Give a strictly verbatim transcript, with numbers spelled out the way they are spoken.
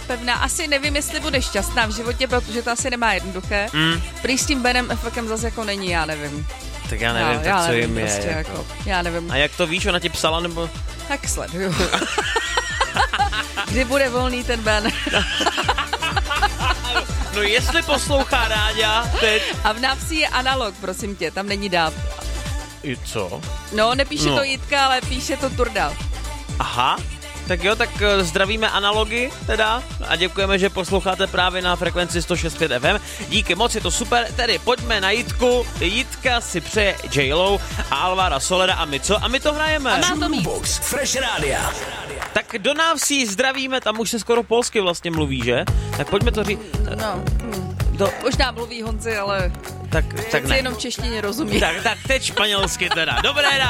pevná. Asi nevím, jestli bude šťastná v životě, protože to asi nemá jednoduché. Mm. Prý s tím Benem Affleckem zase jako není, já nevím. Tak já nevím, já, tak já co nevím, jim prostě je. Jako. Jako, já nevím. A jak to víš, ona ti psala, nebo... Tak sleduju. Kdy bude volný ten Ben? No jestli poslouchá Ráďa teď. A v návsi je analog, prosím tě, tam není dát. I co? No, nepíše no. to Jitka, ale píše to Turda. Aha, tak jo, tak zdravíme analogy teda a děkujeme, že posloucháte právě na frekvenci sto šest pět F M. Díky moc, je to super, tedy pojďme na Jitku. Jitka si přeje J-Lo a Alvara Solera a my co? A my to hrajeme. A má to mít. Box Fresh Rádia. Tak do návsi zdravíme, tam už se skoro polsky vlastně mluví, že? Tak pojďme to říct. No, hm. Do... Možná mluví Honzi, ale tak, tak ne. jenom v češtině rozumí. Tak, tak teď španělsky teda. Dobré ráno.